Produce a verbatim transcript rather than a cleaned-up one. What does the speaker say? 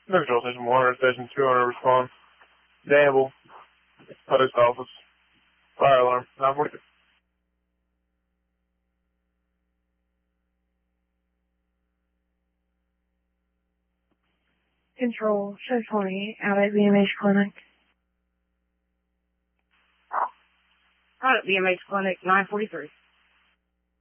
Control Station one hundred, Station two hundred, respond. Danville, Post Office, fire alarm, nine forty-two. Control, show twenty, out at B M H Clinic. Out at B M H Clinic, nine forty-three.